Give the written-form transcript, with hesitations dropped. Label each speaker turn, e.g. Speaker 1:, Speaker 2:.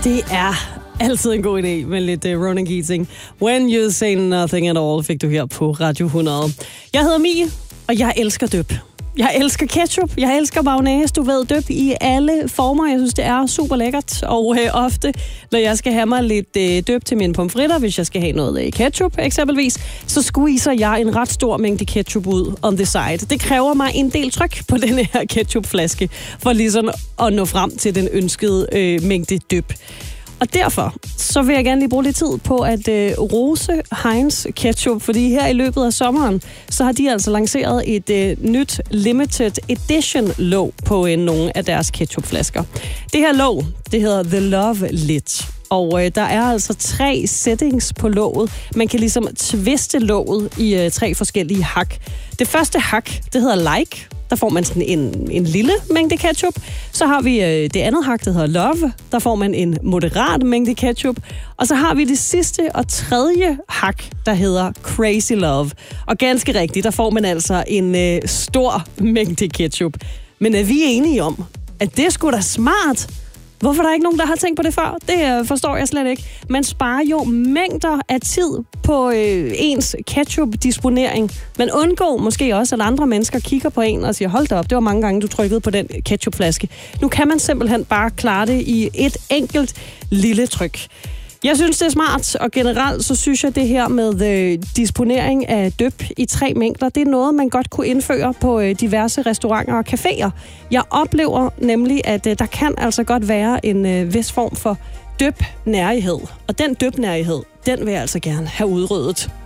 Speaker 1: Det er altid en god idé med lidt Ronan Keating. When You Say Nothing At All fik du her på Radio 100. Jeg hedder Mie, og jeg elsker døb. Jeg elsker ketchup, jeg elsker mayonnaise, du ved, døb i alle former. Jeg synes, det er super lækkert, og ofte, når jeg skal have mig lidt døb til mine pomfritter, hvis jeg skal have noget ketchup eksempelvis, så squeezer jeg en ret stor mængde ketchup ud on the side. Det kræver mig en del tryk på den her ketchupflaske, for ligesom at nå frem til den ønskede mængde døb. Og derfor så vil jeg gerne lige bruge lidt tid på at rose Heinz Ketchup, fordi her i løbet af sommeren, så har de altså lanceret et nyt limited edition låg på nogle af deres ketchupflasker. Det her låg, det hedder The Love Lit. Og der er altså 3 settings på låget. Man kan ligesom tviste låget i 3 forskellige hak. Det første hak, det hedder like. Der får man sådan en lille mængde ketchup. Så har vi det andet hak, der hedder love. Der får man en moderat mængde ketchup. Og så har vi det sidste og tredje hak, der hedder crazy love. Og ganske rigtigt, der får man altså en stor mængde ketchup. Men er vi enige om, at det er sgu da smart? Hvorfor er der ikke nogen, der har tænkt på det før? Det forstår jeg slet ikke. Man sparer jo mængder af tid på ens ketchup-disponering. Man undgår måske også, at andre mennesker kigger på en og siger, hold da op, det var mange gange, du trykkede på den ketchupflaske. Nu kan man simpelthen bare klare det i et enkelt lille tryk. Jeg synes, det er smart, og generelt så synes jeg, det her med disponering af døb i 3 mængder, det er noget, man godt kunne indføre på diverse restauranter og caféer. Jeg oplever nemlig, at der kan altså godt være en vis form for døbnærighed. Og den døbnærighed, den vil jeg altså gerne have udryddet.